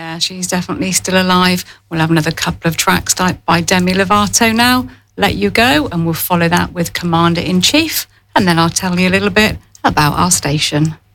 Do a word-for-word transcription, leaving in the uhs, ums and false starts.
Yeah, she's definitely still alive. We'll have another couple of tracks by Demi Lovato now, Let You Go, and we'll follow that with Commander in Chief, and then I'll tell you a little bit about our station.